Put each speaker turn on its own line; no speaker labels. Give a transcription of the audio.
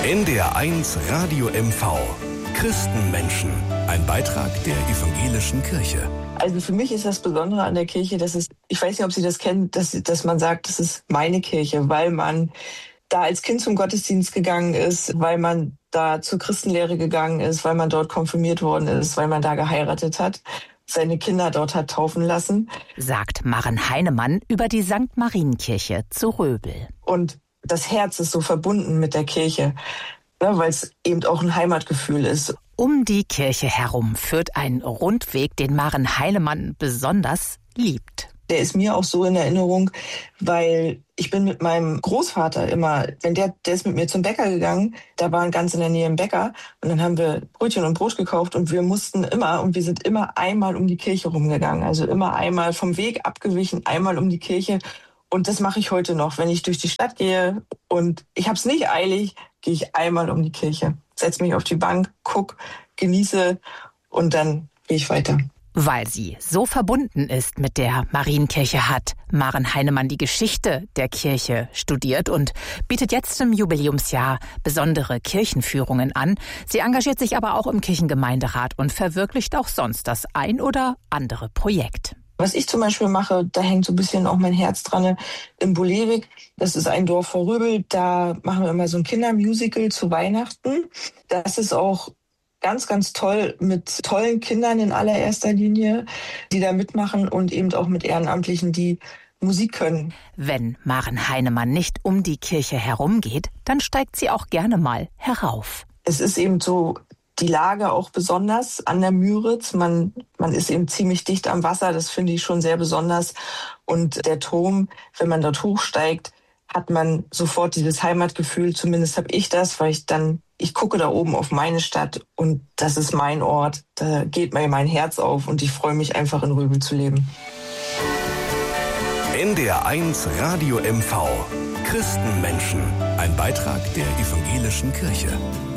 NDR1 Radio MV. Christenmenschen. Ein Beitrag der evangelischen Kirche.
Also für mich ist das Besondere an der Kirche, dass es, ich weiß nicht, ob Sie das kennen, dass man sagt, das ist meine Kirche, weil man da als Kind zum Gottesdienst gegangen ist, weil man da zur Christenlehre gegangen ist, weil man dort konfirmiert worden ist, weil man da geheiratet hat, seine Kinder dort hat taufen lassen.
Sagt Maren Heinemann über die St. Marienkirche zu Röbel.
Und das Herz ist so verbunden mit der Kirche, weil es eben auch ein Heimatgefühl ist.
Um die Kirche herum führt ein Rundweg, den Maren Heinemann besonders liebt.
Der ist mir auch so in Erinnerung, weil ich bin mit meinem Großvater immer, der ist mit mir zum Bäcker gegangen, da war ganz in der Nähe ein Bäcker und dann haben wir Brötchen und Brot gekauft und wir sind immer einmal um die Kirche rumgegangen, also immer einmal vom Weg abgewichen, einmal um die Kirche. Und das mache ich heute noch, wenn ich durch die Stadt gehe und ich habe es nicht eilig, gehe ich einmal um die Kirche, setze mich auf die Bank, guck, genieße und dann gehe ich weiter.
Weil sie so verbunden ist mit der Marienkirche, hat Maren Heinemann die Geschichte der Kirche studiert und bietet jetzt im Jubiläumsjahr besondere Kirchenführungen an. Sie engagiert sich aber auch im Kirchengemeinderat und verwirklicht auch sonst das ein oder andere Projekt.
Was ich zum Beispiel mache, da hängt so ein bisschen auch mein Herz dran, in Bolewik, das ist ein Dorf vor Röbel, da machen wir immer so ein Kindermusical zu Weihnachten. Das ist auch ganz, ganz toll mit tollen Kindern in allererster Linie, die da mitmachen und eben auch mit Ehrenamtlichen, die Musik können.
Wenn Maren Heinemann nicht um die Kirche herumgeht, dann steigt sie auch gerne mal herauf.
Es ist eben so, die Lage auch besonders an der Müritz. Man ist eben ziemlich dicht am Wasser, das finde ich schon sehr besonders. Und der Turm, wenn man dort hochsteigt, hat man sofort dieses Heimatgefühl. Zumindest habe ich das, weil ich gucke da oben auf meine Stadt und das ist mein Ort. Da geht mir mein Herz auf und ich freue mich einfach in Röbel zu leben.
NDR1 Radio MV. Christenmenschen. Ein Beitrag der evangelischen Kirche.